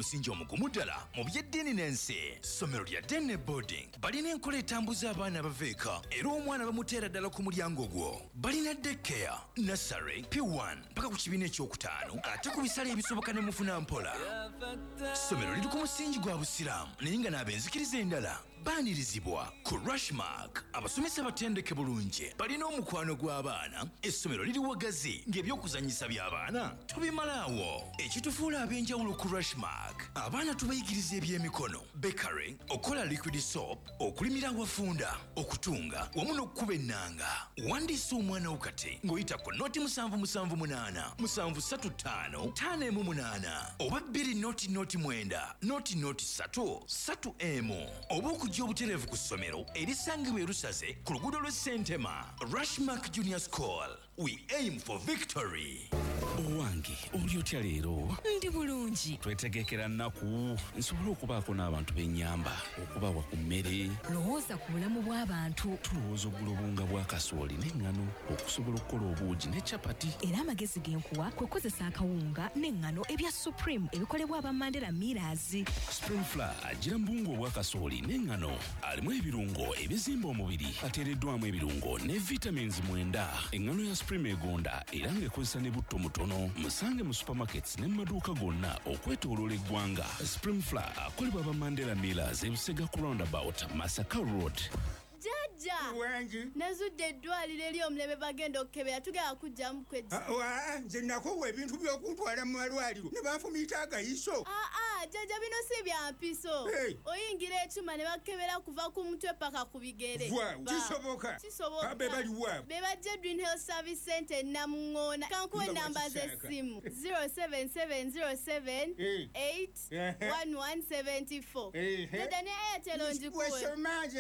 omusingi omugumu ddala mu by'eddiini n'ensi. Ssomero lya Dene Boarding balina enkola etambuza abaana abaveeka era omwana bamuteera ddala ku mulyango gwo. Balina daycare, nursery, P1 mpaka ku kibiina ekyokutaano ate ku bisale ebisoboka ne mufuna mpola. Ssomero liri ku musingi gwa busiraamu naye nga n'abenzikiriza endala baanirizibwa ku Rushmark. Abasomesa batendeke bulungi balina omukwano gw'abaana. Essomero liri wagazi ng'ebyokuzannyisa by'abaana tubimalaawo. Ekitufuula ab'enjawulo ku Rushmark, abaana tubayigiriza ebyemikono, bakery, okukola liquid soap, okulimira awafunda, okutunga wamu n'okukuba ennanga. Wandiisa omwana wo kati ng'oyita ku noti 778 735 518 oba 2 noti 9 noti 3 3M oba okujja obutereevu ku ssomero erisangibwa erusaze ku luguudo lw'e Ssentema. Rushmark Junior School, we aim for victory. Owange oli otya leero? Ndi bulungi. Twetegekera nnaku nsobole okubaako n'abantu b'ennyamba okubawa ku mmere. Lowooza ku bulamu bw'abantu. Tulowooza oggula obunga bwa kasooli n'eŋŋano okusobola okukola obuugi ne capati. Era amagezi g'enkuwa kwe kozesa akawunga n'eŋŋano ebya Supreme ebikolebwa aba Mandela Millers. Spring Flour agira mbungu obwa kasooli n'eŋŋano alimu ebirungo ebizimba omubiri ateereddwamu ebirungo ne vitamins 9. Eŋŋano ya Supreme egonda era ng'ekozesa ne butto mutono. Musange mu supermarkets ne maduuka gonna okwetooloola eggwanga. Spring Flour akolebwa aba Mandela Millers e Busega ku roundabout Masaka Road. Jajja wangi nazudde eddwaliro eri omulebe bagenda okukebera tugenda kujjamu kwejja. Nze nakowa ebintu by'okuntwala mu malwaliro ne banfumiita agayiso. Jajja bino si bya mpiso. Oyingira ekyuma ne bakebera kuva ku mutwe paka ku bigere. Kisoboka. Be bali wa? Be bajja Dream Health Service Center Namungoona. Kankuwe namba z'essimu 07707 8 1174. Dada ne Airtel onjikuwe.